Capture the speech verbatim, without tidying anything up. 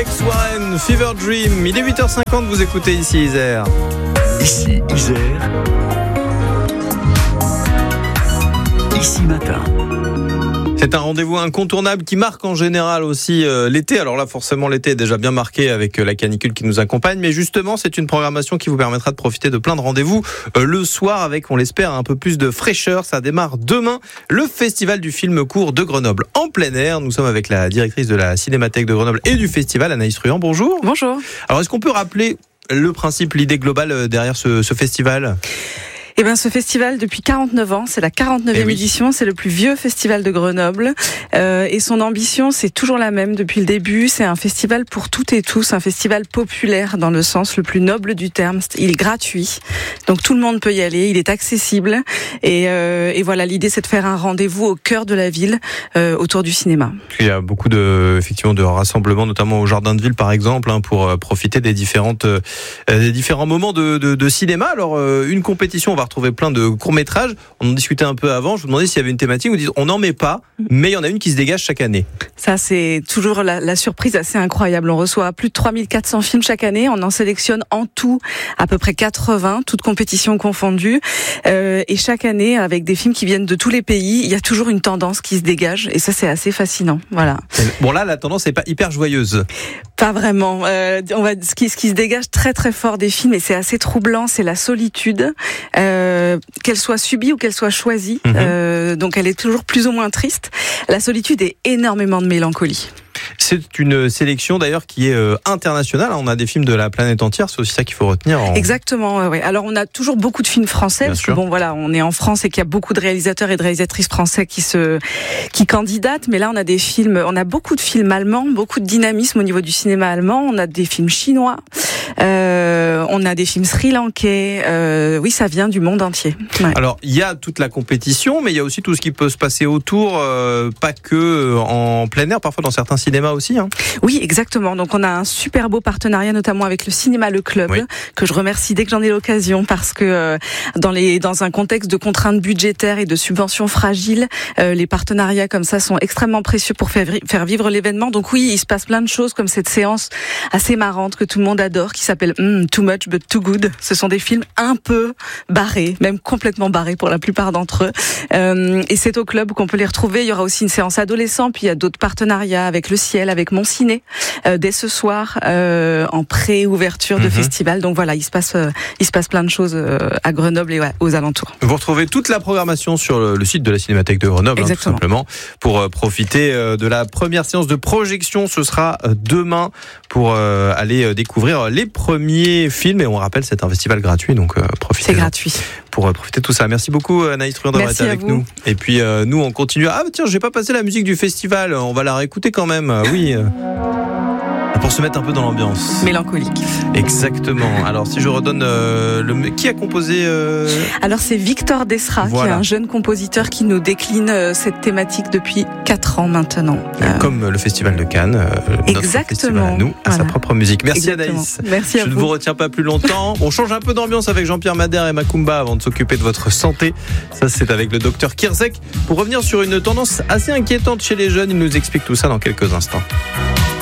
Alex Warren, Fever Dream. Il est huit heures cinquante, vous écoutez ici Isère. Ici Isère. Ici Matin. C'est un rendez-vous incontournable qui marque en général aussi euh, l'été. Alors là, forcément, l'été est déjà bien marqué avec euh, la canicule qui nous accompagne. Mais justement, c'est une programmation qui vous permettra de profiter de plein de rendez-vous euh, le soir avec, on l'espère, un peu plus de fraîcheur. Ça démarre demain, le Festival du film court de Grenoble en plein air. Nous sommes avec la directrice de la Cinémathèque de Grenoble et du festival, Anaïs Truand. Bonjour. Bonjour. Alors, est-ce qu'on peut rappeler le principe, l'idée globale derrière ce, ce festival ? Eh bien, ce festival, depuis quarante-neuf ans, c'est la quarante-neuvième Eh oui. édition, c'est le plus vieux festival de Grenoble. Euh, et son ambition, c'est toujours la même depuis le début. C'est un festival pour toutes et tous, un festival populaire dans le sens le plus noble du terme. Il est gratuit, donc tout le monde peut y aller, il est accessible. Et, euh, et voilà, l'idée, c'est de faire un rendez-vous au cœur de la ville, euh, autour du cinéma. Il y a beaucoup de, effectivement, de rassemblements, notamment au Jardin de Ville, par exemple, hein, pour euh, profiter des différentes, euh, des différents moments de, de, de cinéma. Alors, euh, une compétition, on va retrouver plein de courts-métrages. On en discutait un peu avant. Je vous demandais s'il y avait une thématique. Vous dites, on n'en met pas, mais il y en a une qui se dégage chaque année. Ça, c'est toujours la, la surprise assez incroyable. On reçoit plus de trois mille quatre cents films chaque année. On en sélectionne en tout à peu près quatre-vingts, toutes compétitions confondues. Euh, et chaque année, avec des films qui viennent de tous les pays, il y a toujours une tendance qui se dégage. Et ça, c'est assez fascinant. Voilà. Bon, là, la tendance n'est pas hyper joyeuse. Pas vraiment. Euh, on va, ce qui, ce qui se dégage très très fort des films, et c'est assez troublant, c'est la solitude, euh, qu'elle soit subie ou qu'elle soit choisie. Mmh. Euh, donc elle est toujours plus ou moins triste. La solitude et énormément de mélancolie. C'est une sélection d'ailleurs qui est euh, internationale. On a des films de la planète entière. C'est aussi ça qu'il faut retenir. En... Exactement. Ouais. Alors on a toujours beaucoup de films français, Bien parce sûr. que bon voilà, on est en France et qu'il y a beaucoup de réalisateurs et de réalisatrices français qui se qui candidatent. Mais là, on a des films, on a beaucoup de films allemands, beaucoup de dynamisme au niveau du cinéma allemand. On a des films chinois. Euh, on a des films sri-lankais. Euh, oui, ça vient du monde entier. Ouais. Alors, il y a toute la compétition, mais il y a aussi tout ce qui peut se passer autour, euh, pas que en plein air, parfois dans certains cinémas aussi. Hein. Oui, exactement. Donc, on a un super beau partenariat, notamment avec le Cinéma Le Club, oui. que je remercie dès que j'en ai l'occasion, parce que euh, dans les dans un contexte de contraintes budgétaires et de subventions fragiles, euh, les partenariats comme ça sont extrêmement précieux pour faire, faire vivre l'événement. Donc oui, il se passe plein de choses, comme cette séance assez marrante que tout le monde adore, qui s'appelle mm, Too Much But Too Good. Ce sont des films un peu barrés, même complètement barrés pour la plupart d'entre eux. Euh, et c'est au club qu'on peut les retrouver. Il y aura aussi une séance adolescent, puis il y a d'autres partenariats avec le Ciel, avec Mon Ciné, euh, dès ce soir, euh, en pré-ouverture de mm-hmm. festival. Donc voilà, il se passe, euh, il se passe plein de choses euh, à Grenoble et ouais, aux alentours. Vous retrouvez toute la programmation sur le, le site de la Cinémathèque de Grenoble, hein, tout simplement, pour euh, profiter euh, de la première séance de projection. Ce sera euh, demain pour euh, aller euh, découvrir les premiers films. Et on rappelle, c'est un festival gratuit, donc euh, profitez. C'est gratuit. Pour euh, profiter de tout ça. Merci beaucoup, Anaïs Truand, d'avoir été avec vous. nous. Et puis euh, nous, on continue. Ah tiens, j'ai pas passé la musique du festival. On va la réécouter quand même. Euh, oui. Euh... Pour se mettre un peu dans l'ambiance. Mélancolique. Exactement. Alors, si je redonne euh, le... Qui a composé euh... Alors, c'est Victor Desra, voilà. qui est un jeune compositeur qui nous décline euh, cette thématique depuis quatre ans maintenant. Euh... Comme le Festival de Cannes. Euh, Exactement. Notre festival à nous, à voilà. sa propre musique. Merci Exactement. Anaïs. Merci à je vous. ne vous retiens pas plus longtemps. On change un peu d'ambiance avec Jean-Pierre Madère et Macumba avant de s'occuper de votre santé. Ça, c'est avec le docteur Kirzek. Pour revenir sur une tendance assez inquiétante chez les jeunes, il nous explique tout ça dans quelques instants.